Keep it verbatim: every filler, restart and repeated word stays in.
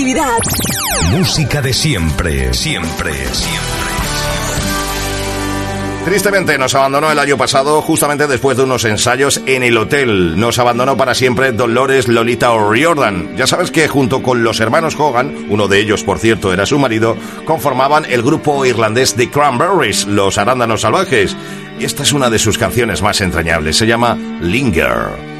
actividad. Música de siempre, siempre, siempre. Tristemente nos abandonó el año pasado, justamente después de unos ensayos en el hotel. Nos abandonó para siempre Dolores Lolita O'Riordan. Ya sabes que junto con los hermanos Hogan, uno de ellos por cierto era su marido, conformaban el grupo irlandés The Cranberries, los arándanos salvajes. Y esta es una de sus canciones más entrañables, se llama Linger.